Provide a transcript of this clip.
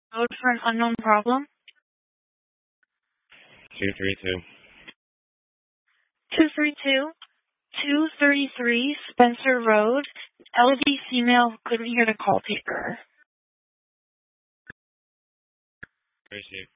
Code for an unknown problem. 232. 232 Spencer Road. LD female couldn't hear the call taker. Appreciate